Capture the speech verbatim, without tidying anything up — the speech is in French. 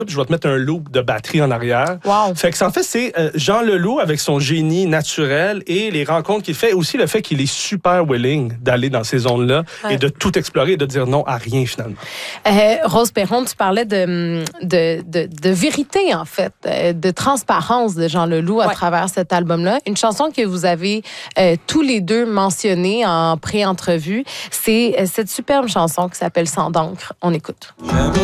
puis je vais te mettre un loop de batterie en arrière. Wow. Fait que en fait, c'est euh, Jean Leloup avec son génie naturel et les rencontres qu'il fait, aussi le fait qu'il est super willing d'aller dans ces zones-là ouais. et de tout explorer et de dire non à rien finalement. Euh, Rose Perron, tu parlais de, de, de, de vérité, en fait, de transparence de Jean Leloup à ouais. travers cet album-là. Une chanson que vous avez euh, tous les deux mentionnée en pré-entrevue, c'est cette superbe chanson qui s'appelle « Sang d'encre ». On écoute.